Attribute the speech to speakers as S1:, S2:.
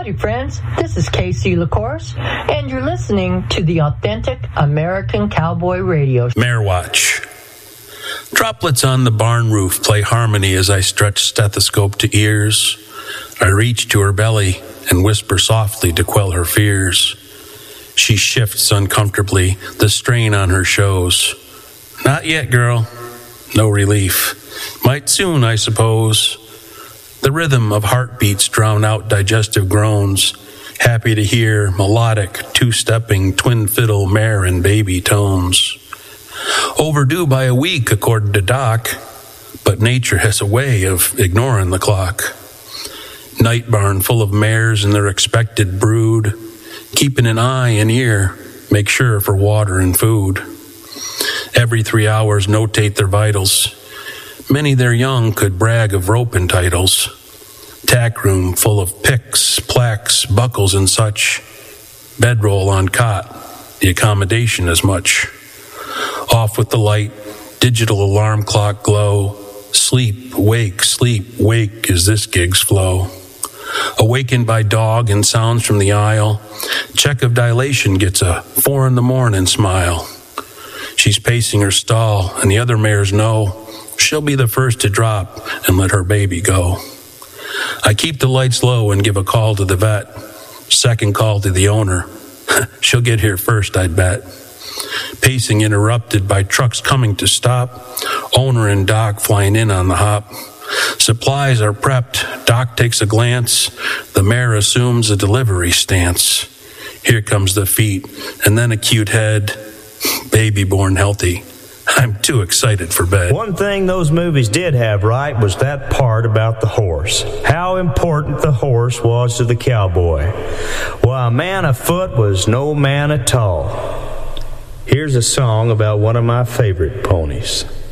S1: Howdy, friends. This is Casey LaCourse, and you're listening to the Authentic American Cowboy Radio.
S2: Mare Watch. Droplets on the barn roof play harmony as I stretch stethoscope to ears. I reach to her belly and whisper softly to quell her fears. She shifts uncomfortably, the strain on her shows. Not yet, girl. No relief. Might soon, I suppose. The rhythm of heartbeats drown out digestive groans. Happy to hear melodic, two-stepping, twin fiddle mare and baby tones. Overdue by a week, according to Doc, but nature has a way of ignoring the clock. Night barn full of mares and their expected brood, keeping an eye and ear, make sure for water and food. Every 3 hours notate their vitals. Many their young could brag of roping titles. Tack room full of picks, plaques, buckles and such. Bedroll on cot, the accommodation as much. Off with the light, digital alarm clock glow. Sleep, wake, as this gig's flow. Awakened by dog and sounds from the aisle. Check of dilation gets a 4 a.m. smile. She's pacing her stall, and the other mares know she'll be the first to drop and let her baby go. I keep the lights low and give a call to the vet. Second call to the owner. She'll get here first, I'd bet. Pacing interrupted by trucks coming to stop. Owner and Doc flying in on the hop. Supplies are prepped. Doc takes a glance. The mare assumes a delivery stance. Here comes the feet, and then a cute head. Baby born healthy. I'm too excited for bed.
S3: One thing those movies did have right was that part about the horse. How important the horse was to the cowboy. Well, a man afoot was no man at all. Here's a song about one of my favorite ponies.